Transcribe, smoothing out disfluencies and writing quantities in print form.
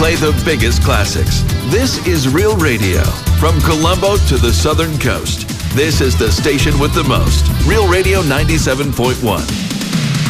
play the biggest classics. This is Real Radio. From Colombo to the Southern Coast, this is the station with the most. Real Radio 97.1.